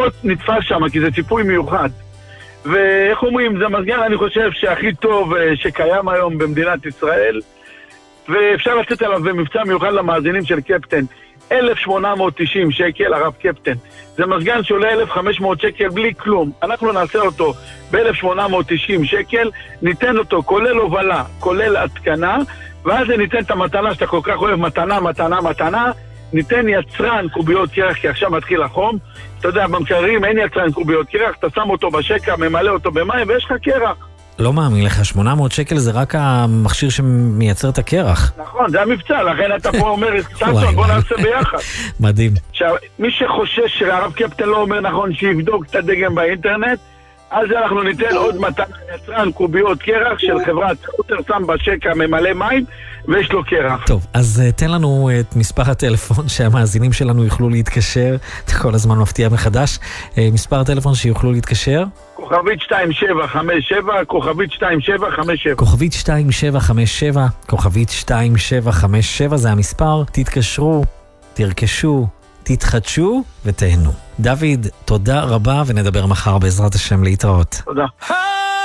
פחות נתפס שם, כי זה ציפוי מיוחד. ואיך אומרים, זה מזגן, אני חושב שהכי טוב שקיים היום במדינת ישראל, ואפשר לצאת עליו במבצע מיוחד למאזינים של קפטן. 1,890 שקל, הרב קפטן. זה מזגן שעולה 1,500 שקל בלי כלום. אנחנו נעשה אותו ב-1,890 שקל, ניתן אותו כולל הובלה, כולל התקנה, ואז ניתן את המתנה שאתה כל כך אוהב, מתנה, ניתן יצרן קוביות קרח, כי עכשיו מתחיל החום. אתה יודע, במקררים אין יצרן קוביות קרח, אתה שם אותו בשקע, ממלא אותו במים, ויש לך קרח. לא מאמין לך, 800 שקל זה רק המכשיר שמייצר את הקרח. נכון, זה המבצע, לכן אתה פה אומר, סטצון, בוא נעשה ביחד. מדהים. עכשיו, מי שחושש שהרב קפטן לא אומר נכון, שיבדוק את הדגם באינטרנט, אז אנחנו ניתן עוד מתנה יצרן קוביות קרח של חברת סקוטר, שם בשקע, ממלא מים, ויש לו קרח. טוב, אז תן לנו את מספר הטלפון שהמאזינים שלנו יוכלו להתקשר. אתה כל הזמן מפתיע מחדש. מספר הטלפון שיוכלו להתקשר? כוכבית 2757, כוכבית 2757. כוכבית 2757, כוכבית 2757, זה המספר. תתקשרו, תרכשו, תתחדשו ותהנו. דוד, תודה רבה, ונדבר מחר בעזרת השם. להתראות. תודה.